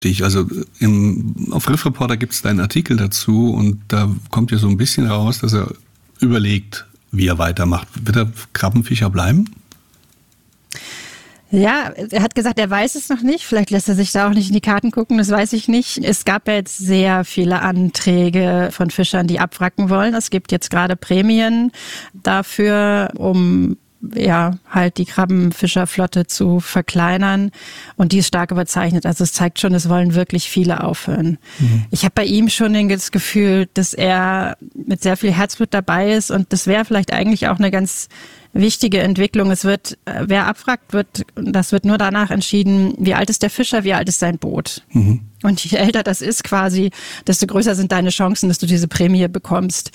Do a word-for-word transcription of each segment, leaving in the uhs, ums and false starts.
dich. Also im, auf Riff Reporter gibt es deinen Artikel dazu und da kommt ja so ein bisschen raus, dass er überlegt, wie er weitermacht. Wird er Krabbenfischer bleiben? Ja, er hat gesagt, er weiß es noch nicht. Vielleicht lässt er sich da auch nicht in die Karten gucken, das weiß ich nicht. Es gab ja jetzt sehr viele Anträge von Fischern, die abwracken wollen. Es gibt jetzt gerade Prämien dafür, um ja halt die Krabbenfischerflotte zu verkleinern. Und die ist stark überzeichnet. Also es zeigt schon, es wollen wirklich viele aufhören. Mhm. Ich habe bei ihm schon das Gefühl, dass er mit sehr viel Herzblut dabei ist. Und das wäre vielleicht eigentlich auch eine ganz wichtige Entwicklung. Es wird, wer abwrackt, wird, das wird nur danach entschieden, wie alt ist der Fischer, wie alt ist sein Boot. Mhm. Und je älter das ist quasi, desto größer sind deine Chancen, dass du diese Prämie bekommst.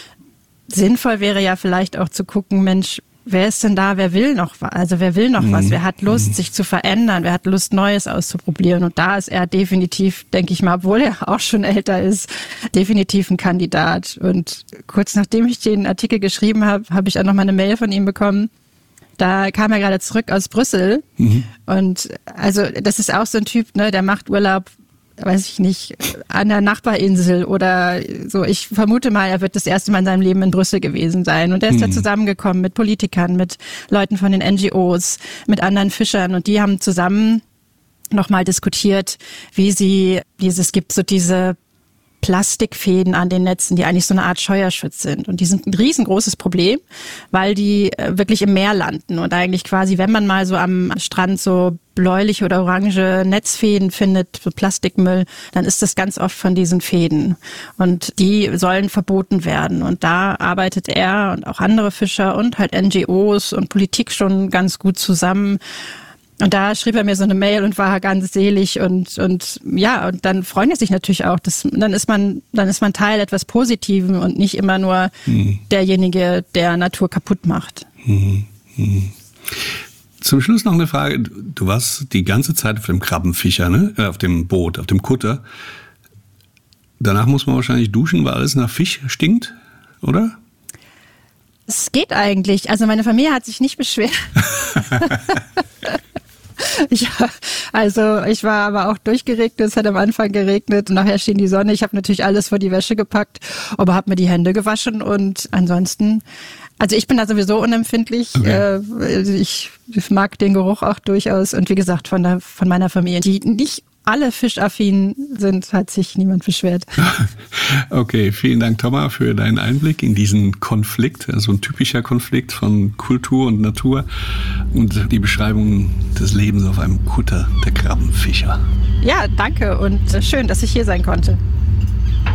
Sinnvoll wäre ja vielleicht auch zu gucken, Mensch, wer ist denn da, wer will noch was? Also wer will noch mhm. was? Wer hat Lust, mhm. sich zu verändern? Wer hat Lust, Neues auszuprobieren? Und da ist er definitiv, denke ich mal, obwohl er auch schon älter ist, definitiv ein Kandidat. Und kurz nachdem ich den Artikel geschrieben habe, habe ich auch noch mal eine Mail von ihm bekommen. Da kam er gerade zurück aus Brüssel. Mhm. Und also das ist auch so ein Typ, ne, der macht Urlaub, weiß ich nicht, an der Nachbarinsel oder so. Ich vermute mal, er wird das erste Mal in seinem Leben in Brüssel gewesen sein. Und er ist hm. da zusammengekommen mit Politikern, mit Leuten von den N G Os, mit anderen Fischern. Und die haben zusammen nochmal diskutiert, wie sie dieses, gibt so diese Plastikfäden an den Netzen, die eigentlich so eine Art Scheuerschutz sind. Und die sind ein riesengroßes Problem, weil die wirklich im Meer landen und eigentlich quasi, wenn man mal so am Strand so bläuliche oder orange Netzfäden findet, so Plastikmüll, dann ist das ganz oft von diesen Fäden. Und die sollen verboten werden. Und da arbeitet er und auch andere Fischer und halt N G Os und Politik schon ganz gut zusammen. Und da schrieb er mir so eine Mail und war ganz selig und, und ja, und dann freuen er sich natürlich auch. Dass, dann ist man, dann ist man Teil etwas Positiven und nicht immer nur mhm. derjenige, der Natur kaputt macht. Mhm. Mhm. Zum Schluss noch eine Frage. Du warst die ganze Zeit auf dem Krabbenfischer, ne? Äh, auf dem Boot, auf dem Kutter. Danach muss man wahrscheinlich duschen, weil alles nach Fisch stinkt, oder? Es geht eigentlich. Also meine Familie hat sich nicht beschwert. Ja, also ich war aber auch durchgeregnet, es hat am Anfang geregnet und nachher schien die Sonne. Ich habe natürlich alles vor die Wäsche gepackt, aber habe mir die Hände gewaschen und ansonsten, also ich bin da sowieso unempfindlich. Okay. Äh, ich mag den Geruch auch durchaus und wie gesagt, von der von meiner Familie, die nicht alle fischaffin sind, hat sich niemand beschwert. Okay, vielen Dank, Thomas, für deinen Einblick in diesen Konflikt, also ein typischer Konflikt von Kultur und Natur und die Beschreibung des Lebens auf einem Kutter der Krabbenfischer. Ja, danke und schön, dass ich hier sein konnte.